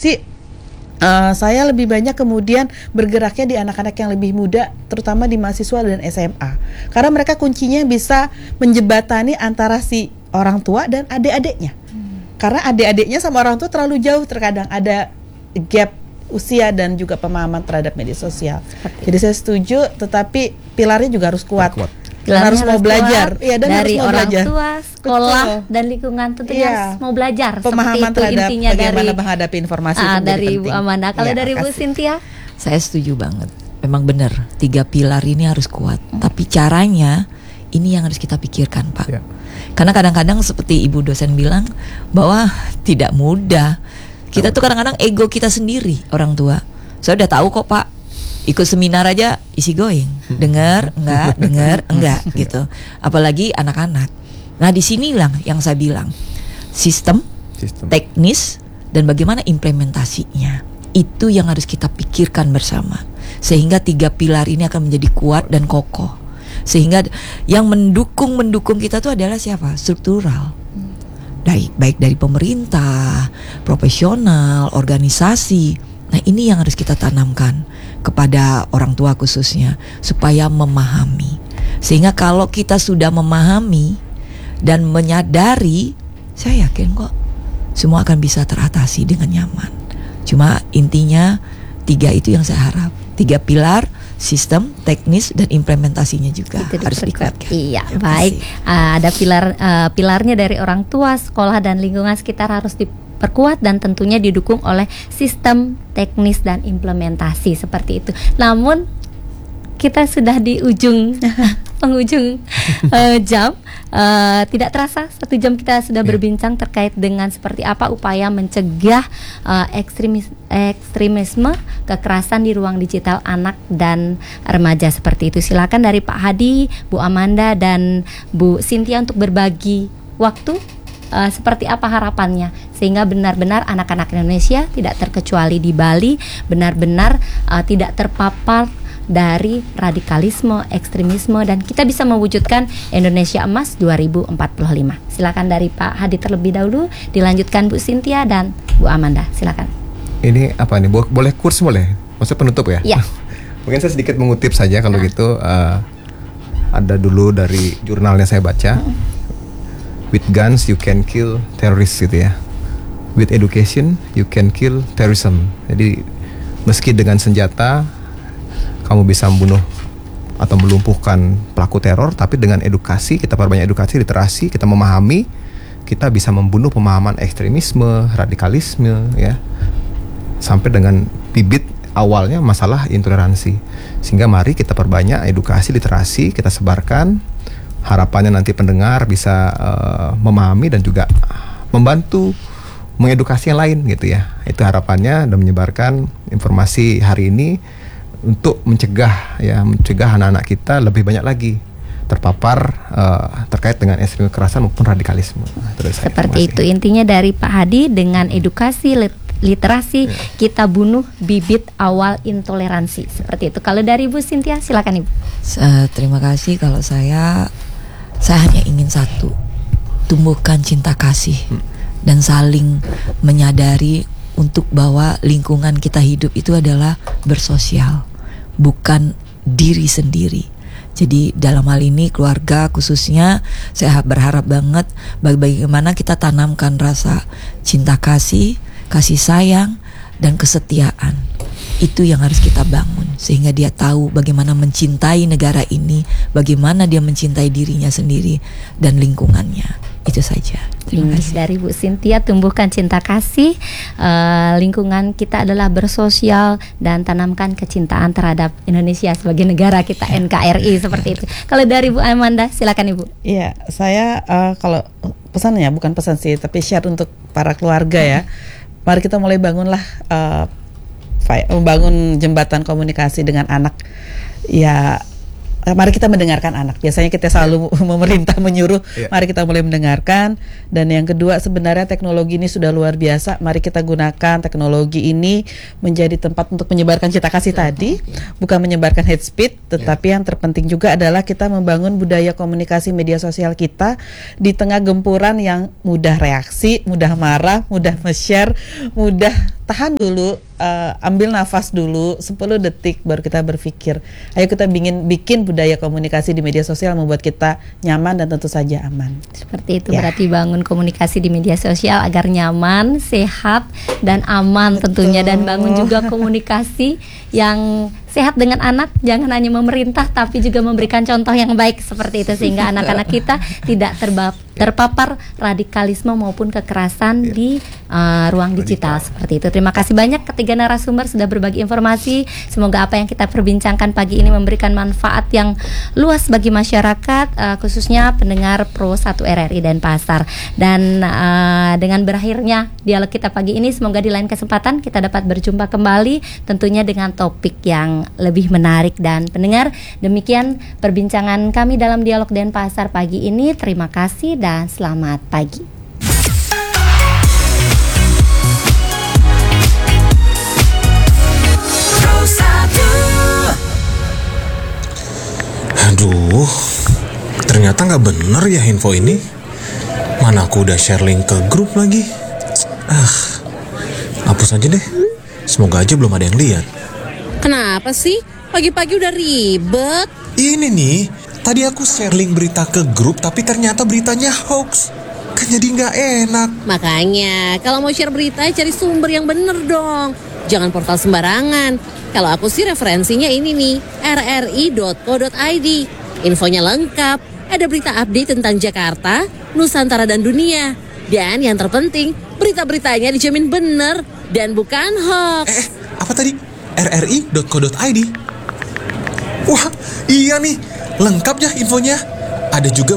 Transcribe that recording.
sih saya lebih banyak kemudian bergeraknya di anak-anak yang lebih muda, terutama di mahasiswa dan SMA. Karena mereka kuncinya bisa menjembatani antara si orang tua dan adik-adiknya. Karena adik-adiknya sama orang tua terlalu jauh, terkadang ada gap usia dan juga pemahaman terhadap media sosial. Jadi saya setuju, tetapi pilarnya juga harus kuat. Dan harus mau belajar, dan dari harus mau orang belajar. tua, sekolah, dan lingkungan tentunya harus mau belajar. Pemahaman seperti itu terhadap intinya bagaimana dari menghadapi informasi itu dari penting. Bu Amanda. Kalau dari Bu Cynthia, saya setuju banget. Memang benar, 3 pilar ini harus kuat. Tapi caranya ini yang harus kita pikirkan, Pak. Karena kadang-kadang seperti Ibu dosen bilang bahwa tidak mudah. Kita tuh kadang-kadang ego kita sendiri orang tua. Saya udah tahu kok, Pak. Ikut seminar aja easy going, dengar enggak gitu. Apalagi anak-anak. Nah, disinilah yang saya bilang sistem, teknis, dan bagaimana implementasinya. Itu yang harus kita pikirkan bersama. Sehingga 3 pilar ini akan menjadi kuat dan kokoh. Sehingga yang mendukung kita tuh adalah siapa? Struktural. Baik dari pemerintah, profesional, organisasi. Nah, ini yang harus kita tanamkan kepada orang tua khususnya, supaya memahami. Sehingga kalau kita sudah memahami dan menyadari, saya yakin kok semua akan bisa teratasi dengan nyaman. Cuma intinya 3 itu yang saya harap. 3 pilar, sistem, teknis, dan implementasinya juga harus dikuatkan. Iya, baik. Ada pilarnya dari orang tua, sekolah, dan lingkungan sekitar harus diperkuat dan tentunya didukung oleh sistem, teknis, dan implementasi seperti itu. Namun kita sudah di penghujung jam. Tidak terasa 1 jam kita sudah berbincang terkait dengan seperti apa upaya mencegah ekstremisme, kekerasan di ruang digital anak dan remaja seperti itu. Silakan dari Pak Hadi, Bu Amanda, dan Bu Cynthia untuk berbagi waktu. Seperti apa harapannya sehingga benar-benar anak-anak Indonesia tidak terkecuali di Bali benar-benar tidak terpapar dari radikalisme, ekstremisme, dan kita bisa mewujudkan Indonesia Emas 2045. Silakan dari Pak Hadi terlebih dahulu, dilanjutkan Bu Cynthia dan Bu Amanda. Silakan. Ini apa nih? Boleh kurs boleh? Maksudnya penutup ya? Iya. Mungkin saya sedikit mengutip saja kalau gitu. Ada dulu dari jurnalnya saya baca. With guns you can kill terrorists gitu ya. With education you can kill terrorism. Jadi meski dengan senjata kamu bisa membunuh atau melumpuhkan pelaku teror, tapi dengan edukasi, kita perbanyak edukasi, literasi, kita memahami, kita bisa membunuh pemahaman ekstremisme, radikalisme ya. Sampai dengan bibit awalnya masalah intoleransi. Sehingga mari kita perbanyak edukasi, literasi, kita sebarkan. Harapannya nanti pendengar bisa memahami dan juga membantu mengedukasi yang lain gitu ya. Itu harapannya, dan menyebarkan informasi hari ini untuk mencegah anak-anak kita lebih banyak lagi terpapar terkait dengan ekstremisme kekerasan maupun radikalisme. Seperti itu intinya dari Pak Hadi, dengan edukasi, literasi kita bunuh bibit awal intoleransi. Seperti itu. Kalau dari Bu Cynthia, silakan Ibu. Terima kasih. Kalau saya hanya ingin satu, tumbuhkan cinta kasih dan saling menyadari untuk bahwa lingkungan kita hidup itu adalah bersosial, bukan diri sendiri. Jadi dalam hal ini keluarga khususnya saya berharap banget bagaimana kita tanamkan rasa cinta kasih, kasih sayang, dan kesetiaan. Itu yang harus kita bangun sehingga dia tahu bagaimana mencintai negara ini, bagaimana dia mencintai dirinya sendiri dan lingkungannya. Itu saja. Terima kasih. Dari Bu Cynthia, tumbuhkan cinta kasih, lingkungan kita adalah bersosial, dan tanamkan kecintaan terhadap Indonesia sebagai negara kita, NKRI seperti itu. Kalau dari Bu Amanda, silakan Ibu. Iya, saya kalau pesannya bukan pesan sih, tapi share untuk para keluarga ya. Mari kita mulai bangunlah membangun jembatan komunikasi dengan anak. Ya, mari kita mendengarkan anak. Biasanya kita selalu memerintah menyuruh, mari kita mulai mendengarkan. Dan yang kedua, sebenarnya teknologi ini sudah luar biasa. Mari kita gunakan teknologi ini menjadi tempat untuk menyebarkan cinta kasih tadi, bukan menyebarkan hate speech. Tetapi yang terpenting juga adalah kita membangun budaya komunikasi media sosial kita di tengah gempuran yang mudah reaksi, mudah marah, mudah share, mudah tahan dulu, ambil nafas dulu 10 detik baru kita berpikir. Ayo kita bikin budaya komunikasi di media sosial membuat kita nyaman dan tentu saja aman. Seperti itu, berarti bangun komunikasi di media sosial agar nyaman, sehat dan aman tentunya, dan bangun juga komunikasi yang sehat dengan anak, jangan hanya memerintah tapi juga memberikan contoh yang baik seperti itu, sehingga anak-anak kita tidak terpapar radikalisme maupun kekerasan di ruang digital seperti itu. Terima kasih banyak ketiga narasumber sudah berbagi informasi. Semoga apa yang kita perbincangkan pagi ini memberikan manfaat yang luas bagi masyarakat, khususnya pendengar Pro 1 RRI Denpasar. Dan dengan berakhirnya dialog kita pagi ini, semoga di lain kesempatan kita dapat berjumpa kembali, tentunya dengan topik yang lebih menarik. Dan pendengar, demikian perbincangan kami dalam Dialog Denpasar pagi ini. Terima kasih dan selamat pagi. Aduh, ternyata nggak bener ya info ini. Mana aku udah share link ke grup lagi. Hapus aja deh. Semoga aja belum ada yang lihat. Kenapa sih? Pagi-pagi udah ribet. Ini nih, tadi aku share link berita ke grup tapi ternyata beritanya hoax. Kan jadi nggak enak. Makanya, kalau mau share berita cari sumber yang bener dong. Jangan portal sembarangan. Kalau aku sih referensinya ini nih, rri.co.id. Infonya lengkap, ada berita update tentang Jakarta, Nusantara dan dunia. Dan yang terpenting, berita-beritanya dijamin bener dan bukan hoax. Apa tadi? rri.co.id. Wah, iya nih, lengkap ya infonya. Ada juga